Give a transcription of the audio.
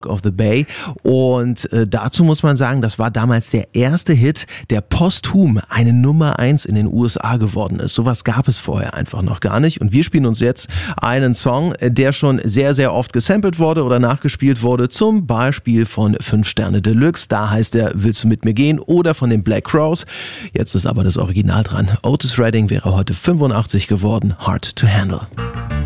of the Bay. Und dazu muss man sagen, das war damals der erste Hit, der posthum eine Nummer 1 in den USA geworden ist. Sowas gab es vorher einfach noch gar nicht. Und wir spielen uns jetzt einen Song, der schon sehr, sehr oft gesampelt wurde oder nachgespielt wurde. Zum Beispiel von 5 Sterne Deluxe. Da heißt er Willst du mit mir gehen? Oder von den Black Crowes. Jetzt ist aber das Original dran. Otis Redding wäre heute 85 geworden. Hard to Handle.